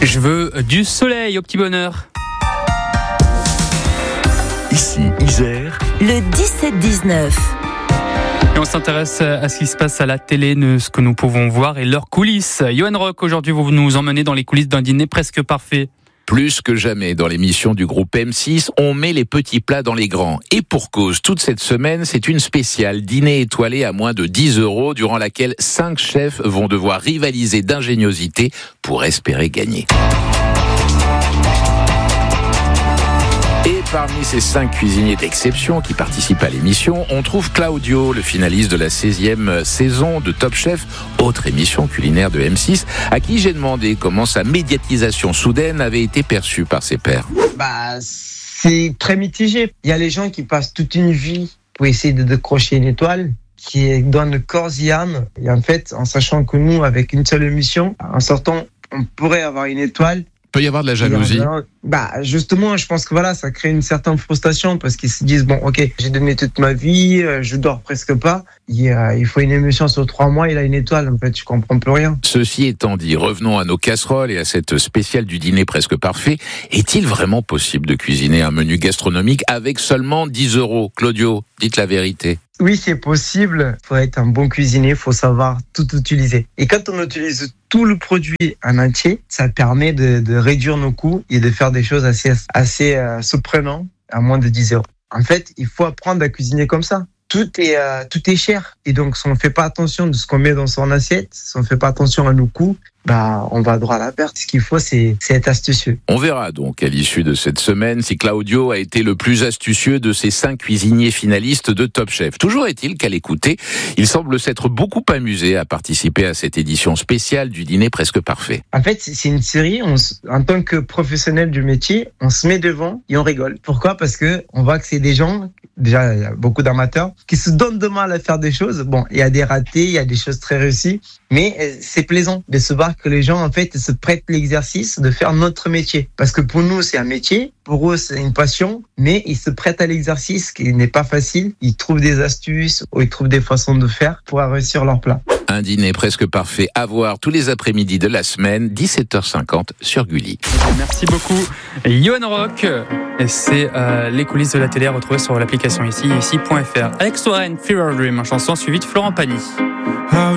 Je veux du soleil au petit bonheur. Ici, Isère. Le 17-19. Et on s'intéresse à ce qui se passe à la télé, ce que nous pouvons voir et leurs coulisses. Johan Rock, aujourd'hui, vous nous emmenez dans les coulisses d'un dîner presque parfait. Plus que jamais dans l'émission du groupe M6, on met les petits plats dans les grands. Et pour cause, toute cette semaine, c'est une spéciale dîner étoilé à moins de 10 € durant laquelle 5 chefs vont devoir rivaliser d'ingéniosité pour espérer gagner. Et parmi ces 5 cuisiniers d'exception qui participent à l'émission, on trouve Claudio, le finaliste de la 16e saison de Top Chef, autre émission culinaire de M6, à qui j'ai demandé comment sa médiatisation soudaine avait été perçue par ses pairs. C'est très mitigé. Il y a les gens qui passent toute une vie pour essayer de décrocher une étoile, qui donnent corps et âme. Et en fait, en sachant que nous, avec une seule émission, en sortant, on pourrait avoir une étoile. Il peut y avoir de la jalousie. Justement, je pense que ça crée une certaine frustration parce qu'ils se disent j'ai donné toute ma vie, je dors presque pas. Il faut une émission sur 3 mois, il a une étoile. En fait, je comprends plus rien. Ceci étant dit, revenons à nos casseroles et à cette spéciale du dîner presque parfait. Est-il vraiment possible de cuisiner un menu gastronomique avec seulement 10 €? Claudio, dites la vérité. Oui, c'est possible. Il faut être un bon cuisinier, il faut savoir tout utiliser. Et quand on utilise tout le produit en entier, ça permet de réduire nos coûts et de faire des choses assez surprenantes à moins de 10 €. En fait, il faut apprendre à cuisiner comme ça. Tout est cher. Et donc, si on ne fait pas attention de ce qu'on met dans son assiette, si on ne fait pas attention à nos coûts, on va droit à la perte. Ce qu'il faut, c'est être astucieux. On verra donc à l'issue de cette semaine si Claudio a été le plus astucieux de ces 5 cuisiniers finalistes de Top Chef. Toujours est-il qu'à l'écouter, il semble s'être beaucoup amusé à participer à cette édition spéciale du dîner presque parfait. En fait, c'est une série, en tant que professionnel du métier, on se met devant et on rigole. Pourquoi ? Parce que on voit que c'est des gens, déjà il y a beaucoup d'amateurs, qui se donnent de mal à faire des choses. Il y a des ratés, il y a des choses très réussies, mais c'est plaisant de se voir que les gens, en fait, se prêtent l'exercice de faire notre métier. Parce que pour nous, c'est un métier, pour eux, c'est une passion, mais ils se prêtent à l'exercice qui n'est pas facile. Ils trouvent des astuces ou ils trouvent des façons de faire pour réussir leur plat. Un dîner presque parfait à voir tous les après-midi de la semaine, 17h50 sur Gulli. Merci beaucoup, Johan Rock. Et c'est les coulisses de la télé à retrouver sur l'application ici.fr. Alex Warren, Fever Dream, chanson suivie de Florent Pagny.